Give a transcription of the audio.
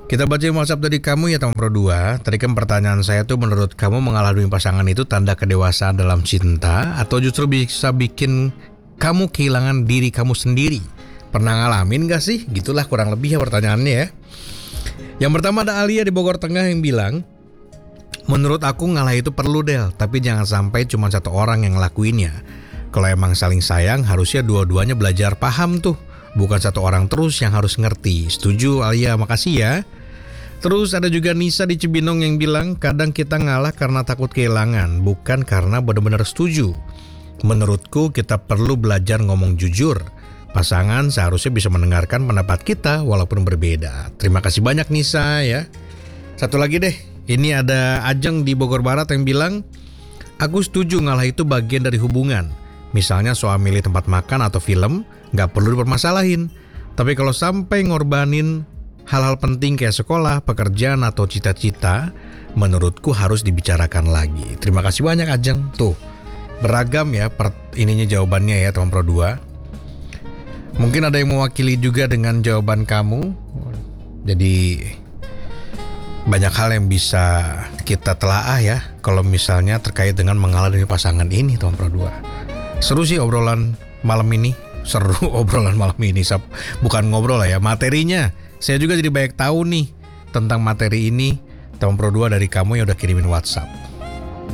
Kita bacain WhatsApp dari kamu ya teman Pro 2. Tadi kan pertanyaan saya tuh, menurut kamu mengalami pasangan itu tanda kedewasaan dalam cinta atau justru bisa bikin kamu kehilangan diri kamu sendiri? Pernah ngalamin gak sih? Gitulah kurang lebih ya pertanyaannya ya. Yang pertama ada Alia di Bogor Tengah yang bilang, menurut aku ngalah itu perlu Del, tapi jangan sampai cuma satu orang yang ngelakuinnya. Kalau emang saling sayang harusnya dua-duanya belajar paham tuh, bukan satu orang terus yang harus ngerti. Setuju Alia, makasih ya. Terus ada juga Nisa di Cibinong yang bilang, kadang kita ngalah karena takut kehilangan, bukan karena benar-benar setuju. Menurutku kita perlu belajar ngomong jujur. Pasangan seharusnya bisa mendengarkan pendapat kita walaupun berbeda. Terima kasih banyak Nisa ya. Satu lagi deh, ini ada Ajeng di Bogor Barat yang bilang, aku setuju ngalah itu bagian dari hubungan. Misalnya soal milih tempat makan atau film, gak perlu dipermasalahin. Tapi kalau sampai ngorbanin hal-hal penting kayak sekolah, pekerjaan, atau cita-cita, menurutku harus dibicarakan lagi. Terima kasih banyak Ajeng. Tuh, beragam ya ininya jawabannya ya teman Pro 2. Mungkin ada yang mewakili juga dengan jawaban kamu. Jadi banyak hal yang bisa kita telaah ya kalau misalnya terkait dengan mengalah dari pasangan ini teman Pro 2. Seru sih obrolan malam ini. Seru obrolan malam ini. Bukan ngobrol lah ya, materinya. Saya juga jadi banyak tahu nih tentang materi ini teman Pro 2 dari kamu yang udah kirimin WhatsApp.